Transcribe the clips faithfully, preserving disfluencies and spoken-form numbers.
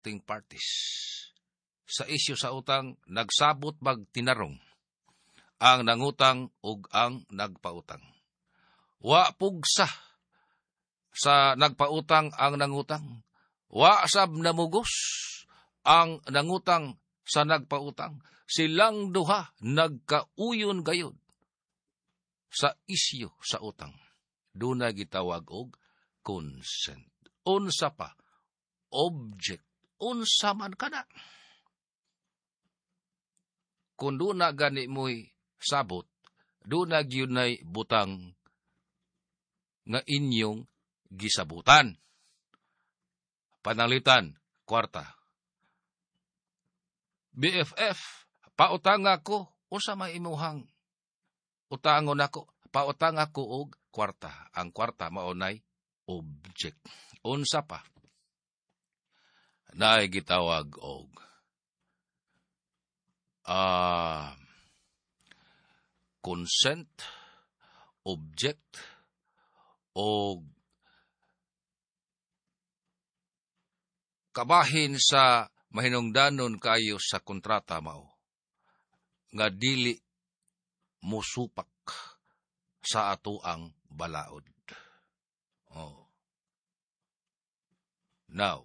contracting parties. Sa isyu sa utang, nagsabot bag tinarong ang nangutang ug ang nagpautang. Wa pugsa sa nagpautang ang nangutang. Wa sab namugos ang nangutang sa nagpautang. Silang duha nagkauyon gayud sa isyu sa utang. Doon na gitawag og consent. Unsa pa? Object. Unsa man kana. Kung doon na gani mo'y sabot, doon na gyunay butang nga inyong gisabutan. Panalitan, kwarta. B F F, pautang ako, usa may imuhang utangon ako, pautang ako og kwarta. Ang kwarta maunay object. Unsa pa? Naay gitawag og uh, consent, object, o kabahin sa mahinungdanon kayo sa kontrata mao nga dili musupak sa atoang balaod. Oh. Now,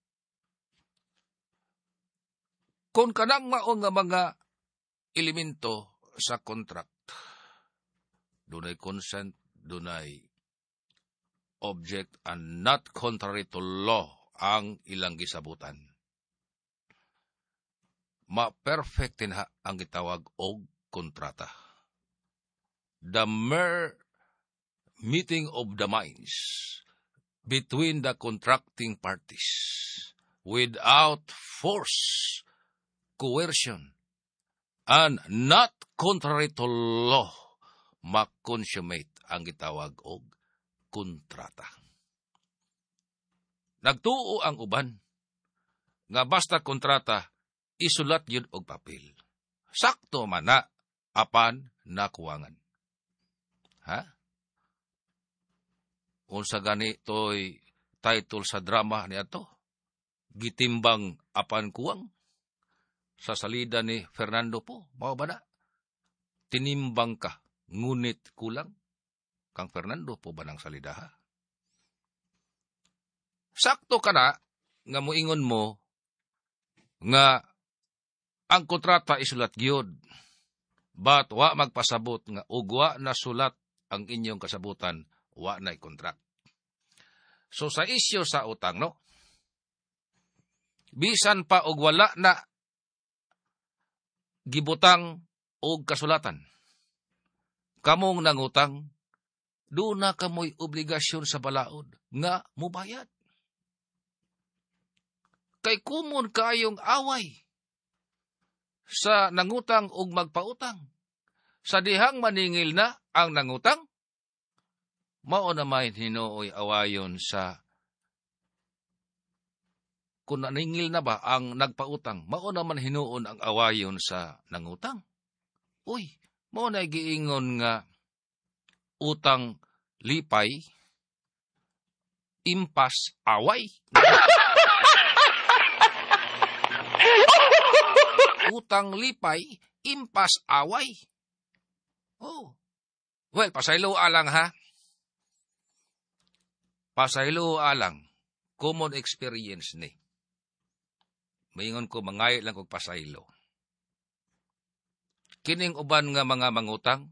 kung kanang mao nga mga elemento sa contract, dunay consent, dunay object, and not contrary to law ang ilang gisabutan, ma-perfect na ang gitawag og kontrata. The mere meeting of the minds between the contracting parties without force, coercion, and not contrary to law, ma-consummate ang gitawag og kontrata. Nagtuo ang uban nga basta kontrata isulat yun og papel. Sakto man na apan nakuwangan. Ha? Unsa gani toy title sa drama ni ato? Gitimbang apan kuwang. Sa salida ni Fernando po, mao ba na? Tinimbang ka, ngunit kulang. Kang Fernando po ba ng salida ha? Sakto ka na, nga muingon mo, nga ang kontrata isulat gyud, but wa magpasabot nga ugwa na sulat ang inyong kasabutan, wa na'y kontrak. So sa isyu sa utang, no? Bisan pa og wala na gibutang og kasulatan, kamong nangutang, doon na kamoy obligasyon sa balaod nga mubayad. Kay kumon kayong away sa nangutang ug magpautang. Sa dihang maningil na ang nangutang, mao na may hinuoy awayon sa kung naningil na ba ang nagpautang, mao naman hinuon ang awayon sa nangutang. Uy, mao na giingon nga utang lipay, impas away. Utang lipay, impas away. Oh. Well, pasaylo alang ha. Pasaylo alang. Common experience ni. Maingon ko, mangayo lang kong pasaylo. Kining uban nga mga mangutang,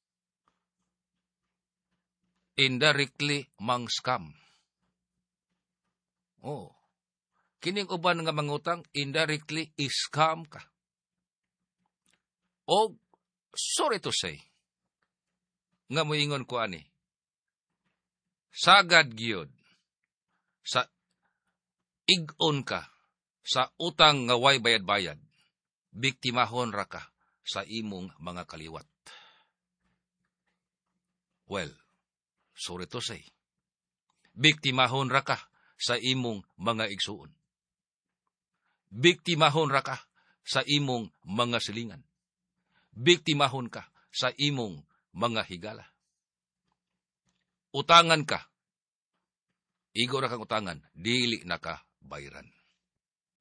indirectly mang scam. Oh. Kining uban nga mangutang, indirectly is-scam ka. O, sorry to say, nga moingon ko ani, sagad gyud sa ig-on ka sa utang nga way bayad-bayad, biktimahon ra ka sa imong mga kaliwat. Well, sorry to say, biktimahon ra ka sa imong mga igsuon. Biktimahon ra ka sa imong mga silingan. Biktimahon ka sa imong mga higala. Utangan ka. Igo ra kang utangan, dili na ka bayran.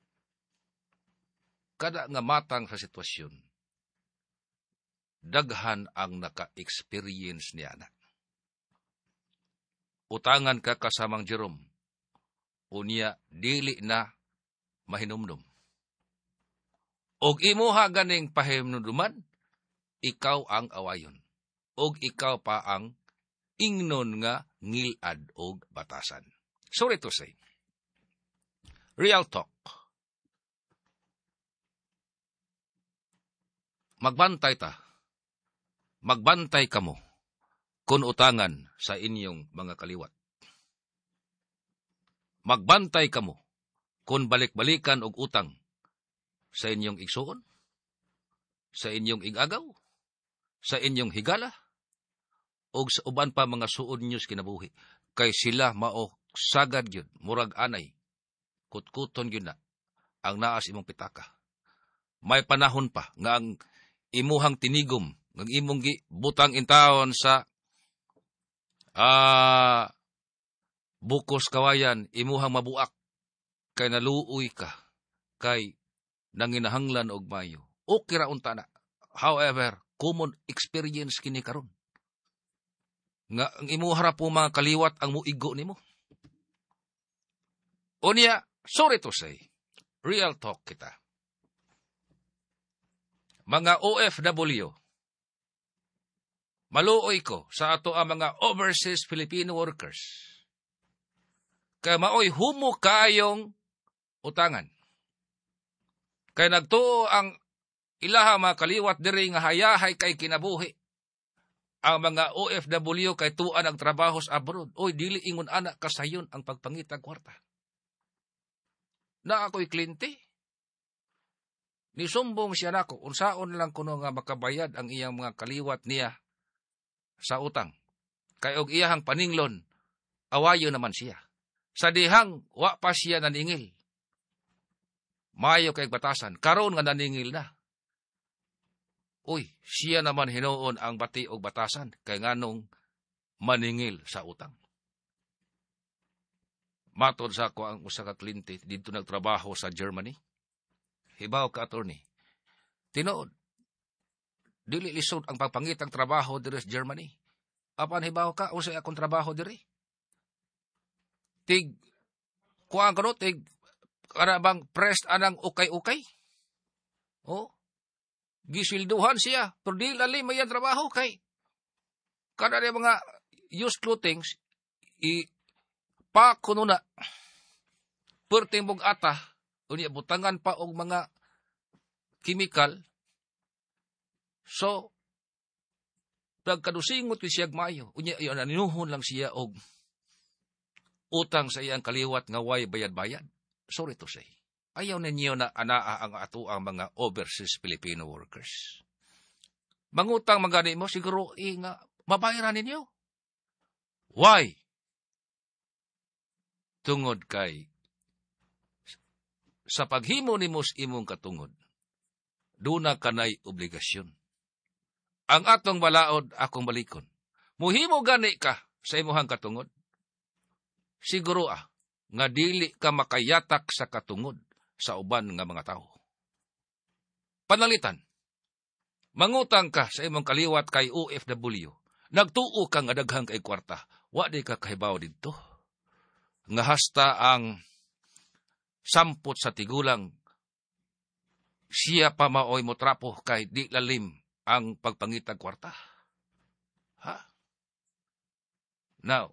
kada nga matang sa sitwasyon, daghan ang naka-experience niya na. Utangan ka kasamang Jerome, unya dili na mahinumdum. Og imuha ganing pahinumduman, ikaw ang awayon. Og ikaw pa ang ingnon nga ngilad og batasan. Sorry to say. Real talk. Magbantay ta. Magbantay kamo kung utangan sa inyong mga kaliwat. Magbantay kamo kung balik-balikan og utang sa inyong igsuon, sa inyong igagaw, sa inyong higala, o sa uban pa mga suod news kinabuhi. Kay sila mao sagad yun, murag anay, kutkuton yun na, ang naas imong pitaka. May panahon pa nga ang imuhang tinigom, ng imong butang intawon sa ah, bukos kawayan, imuhang mabuak, kay naluoy ka, kay nanginahanglan og mayo. Okay ra unta na. However, common experience kini karon. Nga ang imuhara po mga kaliwat ang muigo nimo. Unya, sorry to say, real talk kita. Mga O F W, maluoy ko sa ato ang mga overseas Filipino workers. Kaya maoy humo kayong utangan. Kaya nagtuo ang ilaha mga kaliwat diri nga hayahay kay kinabuhi. Ang mga O F W kay tuan ang trabaho sa abroad. Oy, dili ingon anak kasayon ang pagpangitag kwarta. Na ako'y kliyente. Nisumbong siya nako, unsaon lang kuno nga makabayad ang iyang mga kaliwat niya sa utang. Kay og iyahang paninglon, awayo naman siya. Sa dihang, wa pa siya naningil. Mayo kay batasan, karon nga naningil na. Uy, siya naman hinuon ang bati og batasan, kay nganong maningil sa utang. Matod sa ako ang usa ka kliyente dito nagtrabaho sa Germany. Hibaw ka, attorney. Tinuod, dili lisod ang pagpangitang trabaho diri sa Germany. Apan hibaw ka, unsay akong trabaho diri. Tig, kuhaan ka no, tig, karabang pressed anang ukay-ukay. Oh, gisilduhan siya, pero di lalim may trabaho kay. Kada na mga used clothings, i, pa kuno na, perting mong ata, unya butangan pa og mga chemical. So, nagkadusingot siya mayo. Unya, yun, naninuhon lang siya og utang sa iyang kaliwat nga way bayad-bayad. Sorry to say. Ayaw ninyo na anaa ang ato ang mga overseas Filipino workers. Mangutang magani mo, siguro eh, nga mabayaran ninyo. Why? Tungod kay sa paghimo ni mos imong katungod, duna kanay obligasyon. Ang atong balaod akong balikon. Muhimo gani ka sa imuhang katungod. Siguro ah, nga dili ka makayatak sa katungod sa uban nga mga tao. Panalitan, mangutang ka sa imong kaliwat kay O F W, nagtuo ka nga daghang kay kwarta, wa di ka kahibaw didto. Nga hasta ang sampot sa tigulang, siya pa maoy mo trapo kay di lalim ang pagpangitag kwarta. Ha? Now,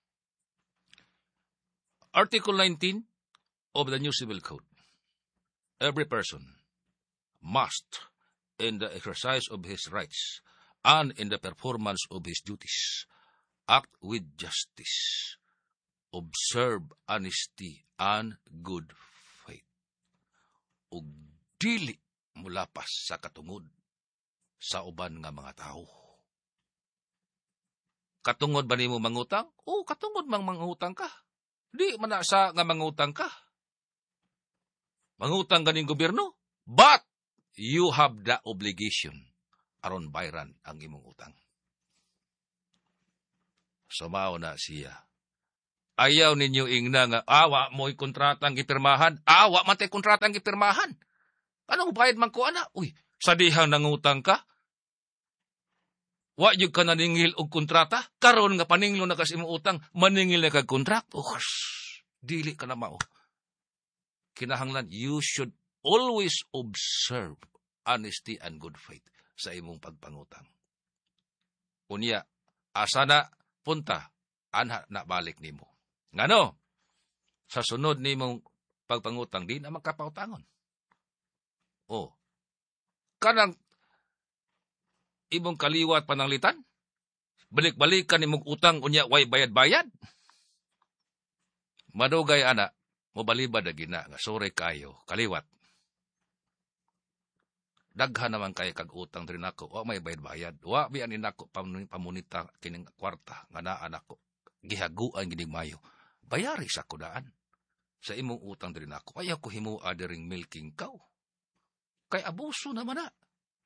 Article nineteen of the New Civil Code. Every person must, in the exercise of his rights and in the performance of his duties, act with justice, observe honesty and good faith, ug dili mulapas sa katungod sa uban nga mga tao. Katungod ba nimo mangutang? O, katungod mang mangutang ka. Di man sa nga mangutang ka. Mangutang ganing gobyerno, but you have the obligation aron bayran ang imong utang. Sumao na siya. Ayaw ninyo ingna nga, awa mo'y kontratang gipirmahan. Awa matay kontratang gipirmahan. Anong bayad man ko, ana? Uy, sa dihang nangutang ka, wa yung ka naningil og kontrata, karon nga paninglo na kasi mo utang, maningil na kag kontrak, oh, dili ka na mao. Kinahanglan, you should always observe honesty and good faith sa imong pagpangutang. Unya, asa na punta, anha na balik nimo. Ngano? Sa sunod nimong pagpangutang, di na magkapautangon. Oh, kanang imong kaliwat pananglitan, balik-balikan imong utang, unya way bayad-bayad. Madugay ana, mobalibad na gina, nga sore kayo, kaliwat. Daghan naman kay kag utang diri nako, wa may bayad-bayad. Wa biyan ni nako pamunita kining kwarta nga naa nako. Gihaguan gining mayo. Bayari sa kudaan. Sa imong utang diri nako, ayaw ko himua diring milking cow. Kay abuso naman na.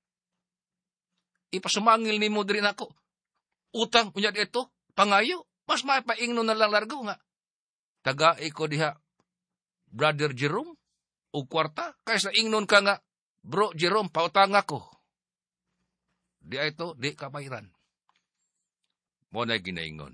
Ipasumangil nimo diri nako. Utang unya dito, pangayo, mas mapaingno na lang largo nga. Tagai ko diha Brother Jerome o kwarta kaysa ingnon ka nga, Bro Jerome, pautang ako. Di ito, di kabayran. Mo na ginaingon.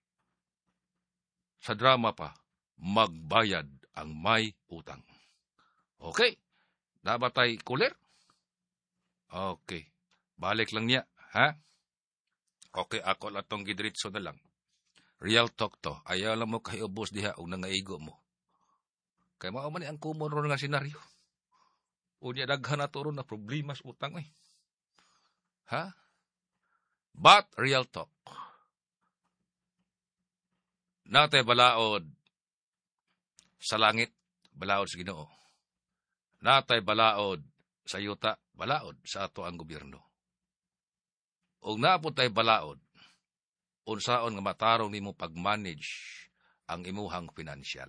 Sa drama pa, magbayad ang may utang. Okay. Nabatay cooler? Okay. Balik lang niya, ha? Okay, ako lang tong gidritso na lang. Real talk to. Ayaw lang mo kayo ubos diha o nangaigo mo. Kaya mao man ang kumon ron nga senaryo. Unya daghan na to ron na problema sa utang eh. Ha? But real talk. Natay balaod sa langit, balaod sa Ginoo. Natay balaod sa yuta, balaod sa ato ang gobyerno. Og naapod tay balaod, unsaon nga matarong nimo pag-manage ang imuhang financial.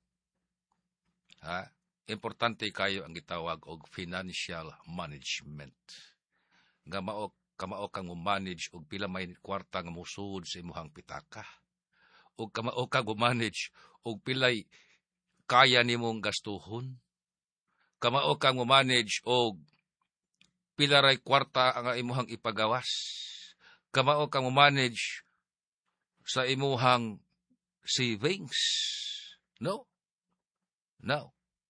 Ha? Importante kayo ang gitawag og financial management. Nga mao kamao kang mo-manage og pila may kwarta nga musud sa imuhang pitaka. Og kamao kang mo-manage og pilay kaya nimong gastuhon. Kamao kang mo-manage og pila ray kwarta ang imuhang ipagawas. Kamao kang mo-manage sa imuhang savings. No? No.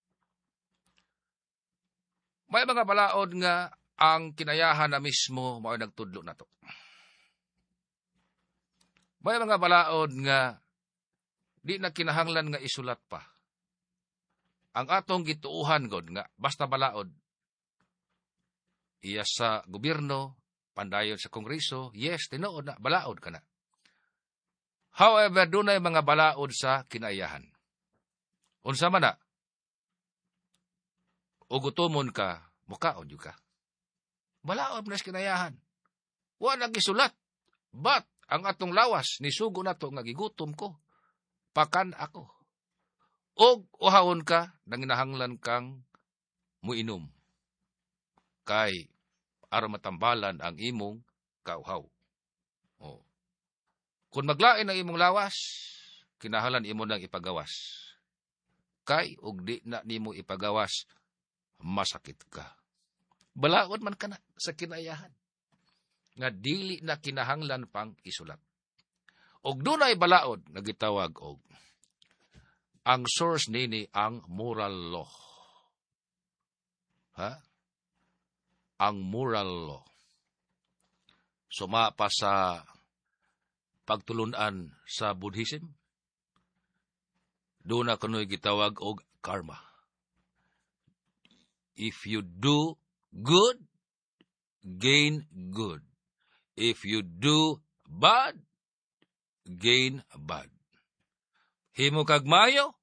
May mga balaod nga ang kinayahan na mismo mao nagtudlo na to. May mga balaod nga di na kinahanglan nga isulat pa. Ang atong gituuhan god nga basta balaod iya sa gobyerno, pandayon sa kongreso, yes, tinuod na, balaod ka na. However, dunay mga balaod sa kinayahan. Unsa man na, o gutomon ka, mukaon yun ka. Balaod na sa kinayahan. Wa nagisulat. But, ang atong lawas, nisugo na to, nga gigutom ko. Pakan ako. Og uhawon ka, nanginahanglan kang muinom. Kay, aron matambalan ang imong kauhaw. O. Kung maglain ang imong lawas, kinahanglan imo nang ipagawas. Kay, og di na nimo ipagawas, masakit ka. Balaod man ka na sa kinayahan. Nga dili na kinahanglan pang isulat. Og dunay balaod nga gitawag og ang source nini ang moral law. Ha? Ang moral law. Suma pa sa pagtulunan sa Buddhism, doon na kuno'y gitawag og karma. If you do good, gain good. If you do bad, gain bad. Himo kag mayo,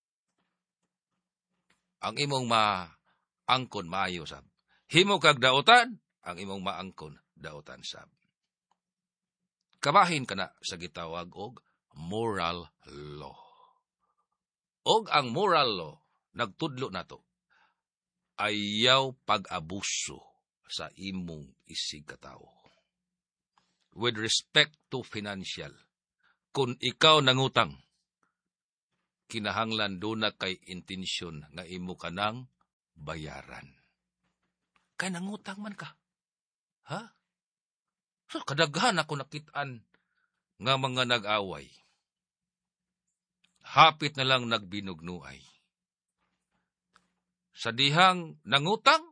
ang imong maangkon mayo sab. Himo kag daotan, ang imong maangkon daotan sab. Kabahin ka na sa gitawag og moral law. Og ang moral law, nagtudlo na to, ayaw pag-abuso sa imong isig katao. With respect to financial, kung ikaw nangutang, kinahanglan doon na kay intensyon nga imo kanang bayaran. kay nangutang man ka. Ha? So, kadaghan ako nakitaan nga mga nag-away. Hapit na lang nagbinugnuay. Sa dihang nangutang,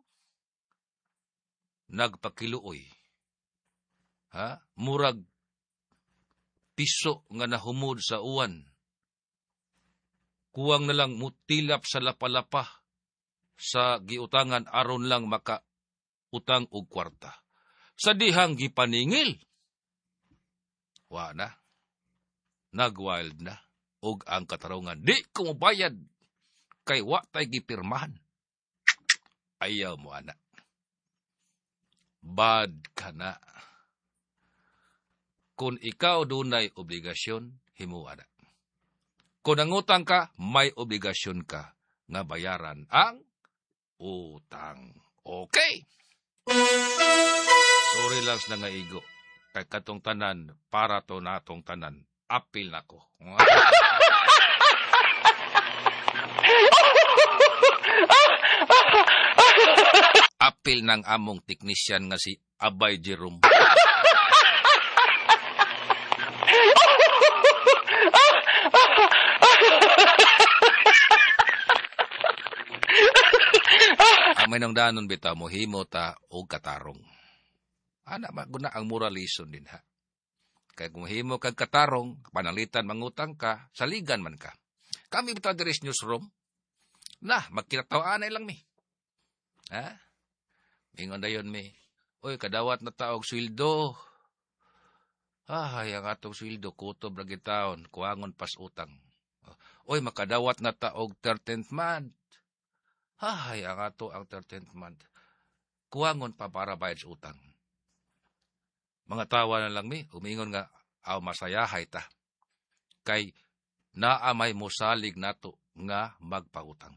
nagpakiluoy. Ha? Murag piso nga nahumod sa uwan. Kuwang na lang mutilap sa lapalapa sa giutangan aron lang maka utang og kwarta. Sa dihang gipaningil, wa na, nag-wild na, og ang katarungan, di ko mabayad, kay wa tay gipirmahan. Ayaw mo, anak. Bad ka na. Kung ikaw dunay obligasyon, himuwa na. Kung nangutang ka, may obligasyon ka nga bayaran ang utang. Okay. Sorry lang sa nangaigo. Kay katong tanan, para to natong tanan, apil na ko. Apil ng among teknisyan nga si Abay Jerome. Amay nang danon bitaw mo himo ta og katarong. Ana maguna ang moralism din ha. Kay kung himo kag katarong, panalitan mangutang ka, saligan man ka. Kami bitaw diri sa newsroom. Nah, magkinataw-anay lang mi. Ha? Ingon dayon mi. Oy, kadawat na taog sweldo. Ay, ang atong sweldo kutob ra gitaon, kuangon pas utang. Oy, makadawat na taog thirteenth month. Ay, ang ato ang thirteenth month. Kuangon pa para bayad sa utang. Mga tawa na lang mi, umingon nga, aw masayahay ta. Kay naamay mosalig nato nga magpautang.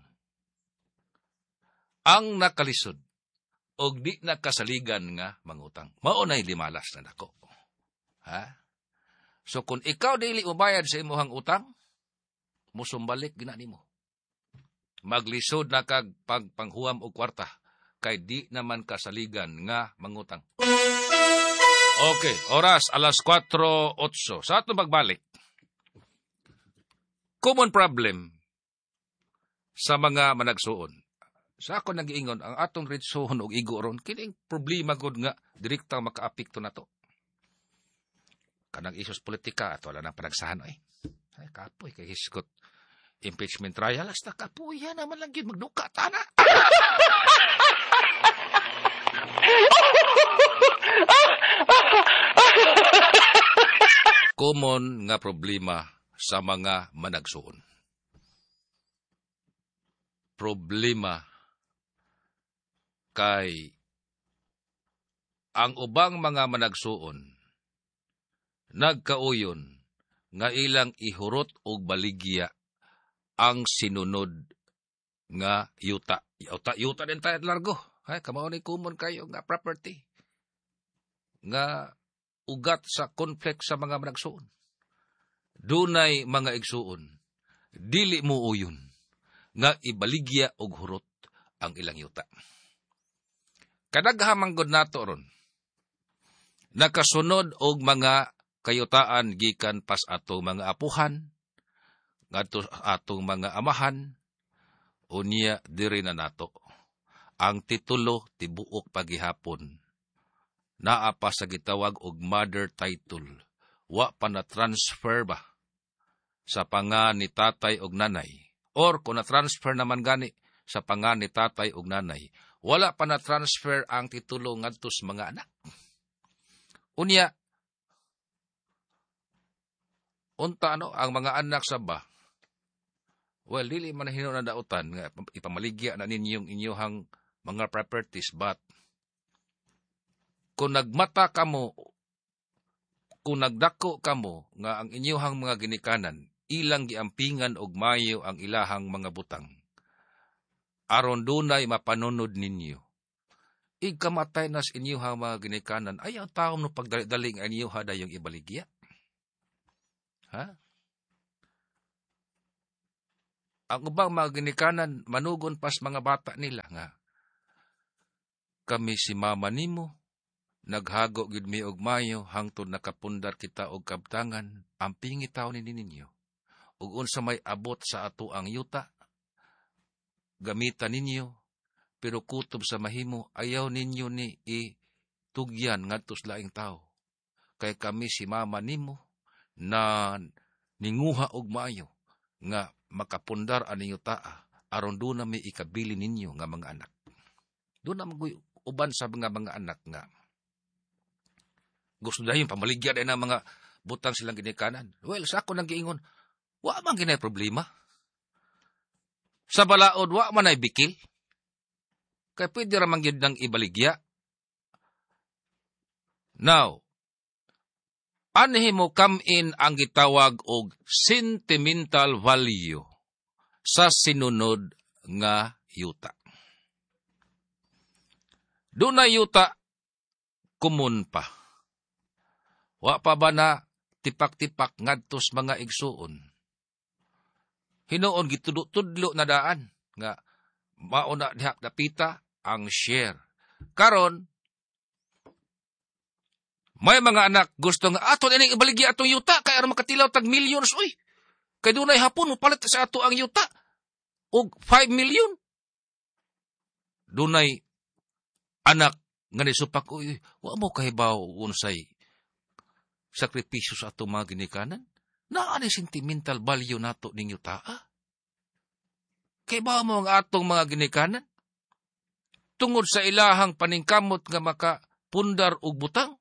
Ang nakalisod, og di nakasaligan nga mangutang. Maunay limalas na nako. Ha? So kung ikaw dili ubayad sa imuhang utang, musumbalik gina nimo. Maglisod na kag pagpanghuam og kwarta kay di naman kasaligan nga mangutang. Okay, oras alas kwatro otso. Sa ato magbalik. Common problem sa mga managsuon. Sa ako nag-iingon, ang atong ritsuhon og igo ron, kining problema gud nga direktang makaapekto na to. Kanang isos politika at wala nang panagsahan ay. Ay kapoy kay hiskot impeachment trial hasta kapoy yan naman lang yun magduka tana. Common nga problema sa mga managsuon. Problema kay ang ubang mga managsuon nagkauyon nga ilang ihurot og baligya ang sinunod nga yuta. Yuta, yuta din tayo largo. Ay, kamao ni common kayo nga property. Nga ugat sa conflict sa mga managsuon. Dunay mga igsuon. Dili mo uyon nga ibaligya og hurot ang ilang yuta. Kadaghamang gud nato ron. Nakasunod og mga kayutaan gikan pas atong mga apuhan, ngadto atong mga amahan, unya diri na nato. Ang titulo tibuok pagihapon. Naa pa sa gitawag og mother title. Wa pa na transfer ba sa pangan ni tatay og nanay. Or kung na-transfer naman gani sa pangan ni tatay og nanay, wala pa na-transfer ang titulo ngadto sa mga anak. Unya, unta ano, ang mga anak sa ba? Well, dili man hino na dautan, nga ipamaligya na ninyong inyohang mga properties, but kung nagmata kamo, kung nagdako kamo, nga ang inyohang mga ginikanan, ilang giampingan og mayo ang ilahang mga butang. Aron dunay mapanunod ninyo. Ikamatay nas inyohang mga ginikanan, ayaw taong no pagdali-daling ang inyoha dayong ibaligya. Ha? Ang ubang mga ginikanan, manugon pas mga bata nila nga. kami si mama nimo, naghago gid mi og mayo hangtod nakapundar kita og kabtangan, ang pingitaw ni ninyo. Ug unsa may abot sa ato ang yuta, gamitan ninyo, pero kutob sa mahimo, ayaw ninyo ni itugyan ngadto sa laing tao. Kay kami si mama nimo, na ninguha og maayo, nga makapundar aning yutaa, aron doon na may ikabili ninyo nga mga anak. Doon na mag uban sa mga mga anak nga gusto dayon pamaligya din ang mga butang silang ginikanan. Well, sa ako nang giingon, wa man ginay problema. Sa balaod, wa man ay bikil. Kaya pwede ramang yun ng ibaligya. Now, anhi mo come in ang gitawag og sentimental value sa sinunod nga yuta. Doon na yuta, kumun pa. Wa pa ba na tipak-tipak ngadtos mga igsuon? Hinoon gitudlo-tudlo na daan nga mauna diha dapita ang share. Karon may mga anak gusto nga aton ining ibaligya atong yuta kay aron makatilaw tag millions uy. Kay dunay hapon palit sa ato ang yuta og five million. Dunay anak nga nisupak uy, wa mo kahibaw unsay sakripisyo sa ato mga ginikanan. Naa ni sentimental value nato ning yuta. Kay ba mo ang atong mga ginikanan? Tungod sa ilahang paningkamot nga makapundar og butang.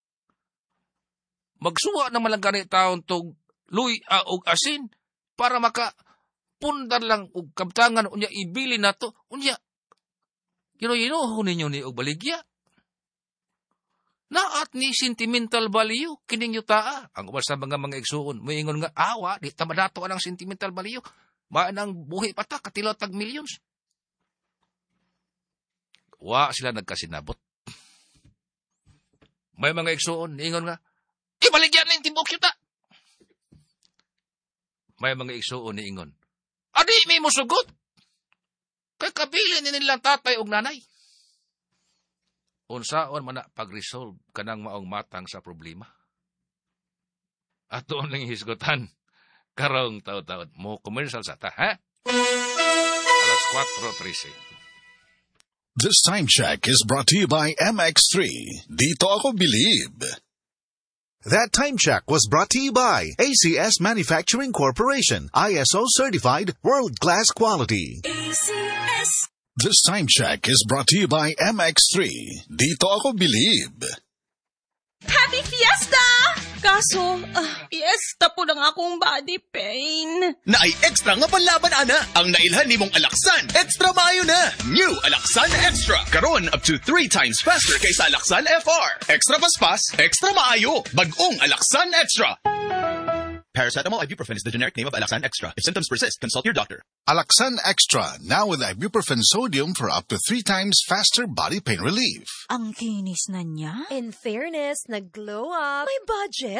Magsuwa na malang ganit taon tog luy uh, og asin para makapundar lang og kabtangan unya ibili nato unya. Gino-gino ninyo ni og baligya. Naat ni sentimental value kining yutaa. Ang uban sa mga mga igsuon, moingon nga awa di ta madato anang sentimental value. Maanang buhi pata katilaw tag millions. Wa sila nagkasinabot. May mga igsuon ingon nga ibaligyan ning tibok yuta. May mga igsuon ni ingon, adi mi mosugot. Kay kabili ni nilang tatay og nanay. Unsaon man na pag-resolve kanang maong matang sa problema. Ato ning hisgutan karong taw-taon mo commercial sa ta, ha? Alas four thirty. This time check is brought to you by M X three. Dito ako believe. That time check was brought to you by A C S Manufacturing Corporation, I S O certified, world-class quality. A C S. This time check is brought to you by M X three. Dito ako believe. Happy Fiesta! Kaso, ah, fiesta po lang akong body pain. Naay extra nga panlaban ana ang nailhan nimong Alaksan. Extra maayo na. New Alaksan Extra. Karon up to three times faster kaysa Alaksan F R. Extra paspas, extra maayo. Bag-ong Alaksan Extra. Paracetamol ibuprofen is the generic name of Alaksan Extra. If symptoms persist, consult your doctor. Alaksan Extra, now with ibuprofen sodium for up to three times faster body pain relief. Ang kinis na niya. In fairness, nag-glow up. May budget.